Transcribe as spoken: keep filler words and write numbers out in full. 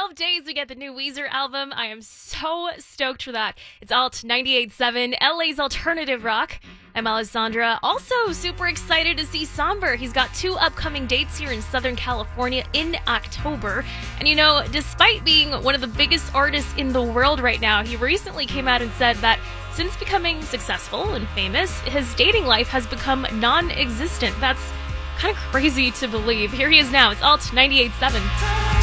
twelve days we get the new Weezer album. I am so stoked for that. It's Alt ninety-eight point seven, L A's alternative rock. I'm Alessandra. Also super excited to see Somber. He's got two upcoming dates here in Southern California in October. And you know, despite being one of the biggest artists in the world right now, he recently came out and said that since becoming successful and famous, his dating life has become non-existent. That's kind of crazy to believe. Here he is now. It's Alt ninety-eight point seven.